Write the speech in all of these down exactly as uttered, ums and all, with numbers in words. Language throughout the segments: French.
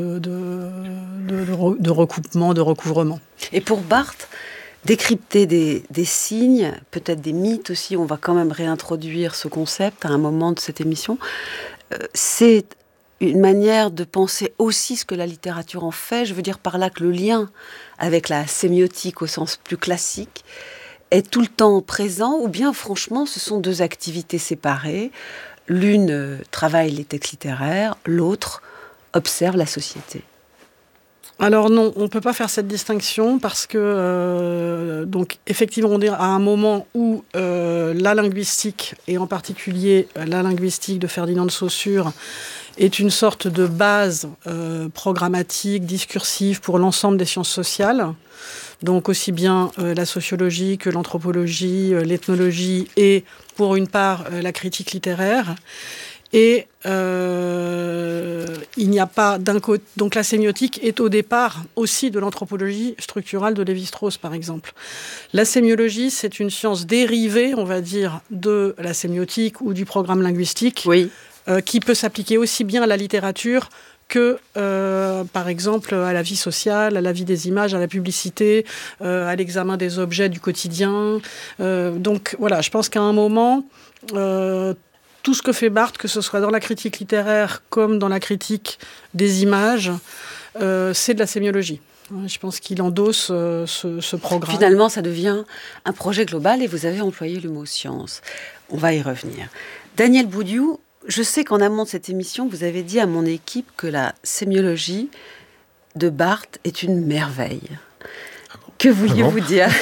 de, de, de, de recoupement, de recouvrement. Et pour Barthes, décrypter des, des signes, peut-être des mythes aussi, on va quand même réintroduire ce concept à un moment de cette émission, euh, c'est une manière de penser aussi ce que la littérature en fait. Je veux dire par là que le lien avec la sémiotique au sens plus classique est tout le temps présent, ou bien franchement ce sont deux activités séparées. L'une euh, travaille les textes littéraires, l'autre observe la société. Alors non, on ne peut pas faire cette distinction parce que, euh, donc, effectivement, on est à un moment où euh, la linguistique, et en particulier la linguistique de Ferdinand de Saussure, est une sorte de base euh, programmatique, discursive pour l'ensemble des sciences sociales. Donc aussi bien euh, la sociologie que l'anthropologie, euh, l'ethnologie et, pour une part, euh, la critique littéraire. Et euh, il n'y a pas d'un côté... Donc la sémiotique est au départ aussi de l'anthropologie structurale de Lévi-Strauss, par exemple. La sémiologie, c'est une science dérivée, on va dire, de la sémiotique ou du programme linguistique, oui. euh, qui peut s'appliquer aussi bien à la littérature que, euh, par exemple, à la vie sociale, à la vie des images, à la publicité, euh, à l'examen des objets du quotidien. Euh, donc voilà, je pense qu'à un moment... Euh, tout ce que fait Barthes, que ce soit dans la critique littéraire comme dans la critique des images, euh, c'est de la sémiologie. Je pense qu'il endosse euh, ce, ce programme. Finalement, ça devient un projet global et vous avez employé le mot science. On va y revenir. Daniel Boudiou, je sais qu'en amont de cette émission, vous avez dit à mon équipe que la sémiologie de Barthes est une merveille. Ah bon. Que vouliez-vous ah bon dire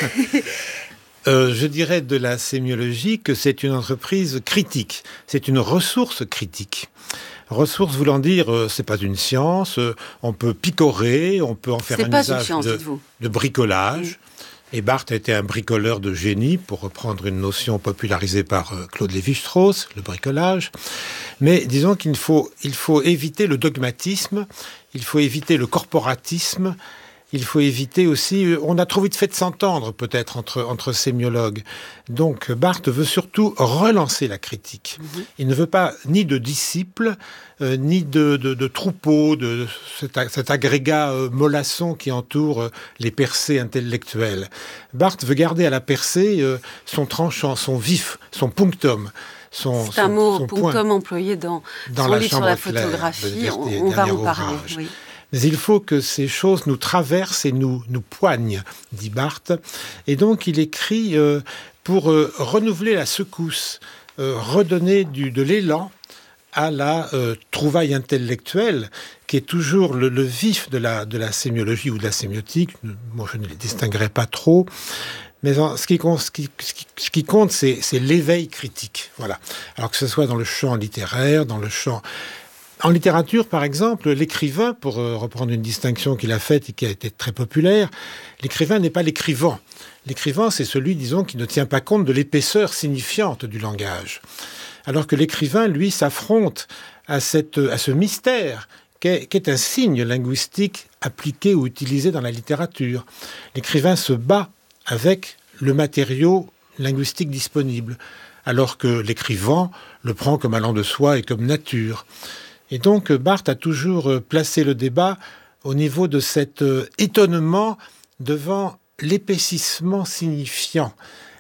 Euh, je dirais de la sémiologie que c'est une entreprise critique, c'est une ressource critique. Ressource voulant dire, euh, c'est pas une science, euh, on peut picorer, on peut en faire c'est un pas usage une science, de, dites-vous. de bricolage. Mmh. Et Barthes était un bricoleur de génie, pour reprendre une notion popularisée par euh, Claude Lévi-Strauss, le bricolage. Mais disons qu'il faut, il faut éviter le dogmatisme, il faut éviter le corporatisme. Il faut éviter aussi... On a trop vite fait de s'entendre, peut-être, entre, entre sémiologues. Donc, Barthes veut surtout relancer la critique. Mmh. Il ne veut pas ni de disciples, euh, ni de, de, de troupeaux, de cet, cet agrégat euh, mollasson qui entoure euh, les percées intellectuelles. Barthes veut garder à la percée euh, son tranchant, son vif, son punctum. Son, C'est un son, mot son punctum point. employé dans, dans son la livre sur la claire, photographie. On, on va en parler. Oui. Mais il faut que ces choses nous traversent et nous, nous poignent, dit Barthes. Et donc, il écrit euh, pour euh, renouveler la secousse, euh, redonner du, de l'élan à la euh, trouvaille intellectuelle, qui est toujours le, le vif de la, de la sémiologie ou de la sémiotique. Moi, je ne les distinguerai pas trop. Mais en, ce, qui compte, ce, qui, ce, qui, ce qui compte, c'est, c'est l'éveil critique. Voilà. Alors que ce soit dans le champ littéraire, dans le champ... En littérature, par exemple, l'écrivain, pour euh, reprendre une distinction qu'il a faite et qui a été très populaire, l'écrivain n'est pas l'écrivant. L'écrivain, c'est celui, disons, qui ne tient pas compte de l'épaisseur signifiante du langage. Alors que l'écrivain, lui, s'affronte à, cette, à ce mystère qu'est, qu'est un signe linguistique appliqué ou utilisé dans la littérature. L'écrivain se bat avec le matériau linguistique disponible, alors que l'écrivain le prend comme allant de soi et comme nature. Et donc, Barthes a toujours placé le débat au niveau de cet étonnement devant l'épaississement signifiant.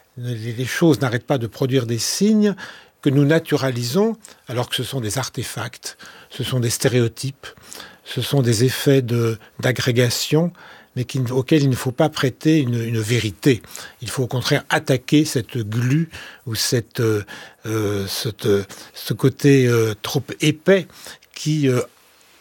Les choses n'arrêtent pas de produire des signes que nous naturalisons, alors que ce sont des artefacts, ce sont des stéréotypes, ce sont des effets de, d'agrégation, mais qui, auxquels il ne faut pas prêter une, une vérité. Il faut au contraire attaquer cette glu ou cette, euh, cette, ce côté euh, trop épais qui euh,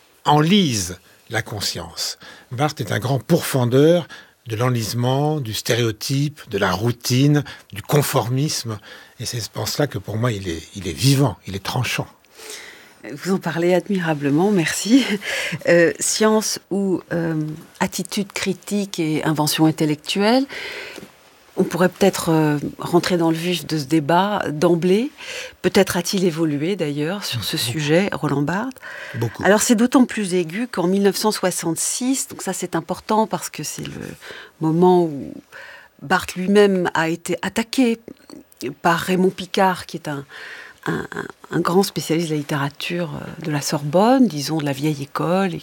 enlise la conscience. Barthes est un grand pourfendeur de l'enlisement, du stéréotype, de la routine, du conformisme. Et c'est pour cela que pour moi, il est, il est vivant, il est tranchant. Vous en parlez admirablement, merci. Euh, science ou euh, attitude critique et invention intellectuelle, on pourrait peut-être euh, rentrer dans le vif de ce débat d'emblée. Peut-être a-t-il évolué d'ailleurs sur ce Beaucoup. sujet, Roland Barthes. Beaucoup. Alors c'est d'autant plus aigu qu'en dix-neuf cent soixante-six, donc ça c'est important parce que c'est le moment où Barthes lui-même a été attaqué par Raymond Picard, qui est un, un, un, un grand spécialiste de la littérature de la Sorbonne, disons de la vieille école, et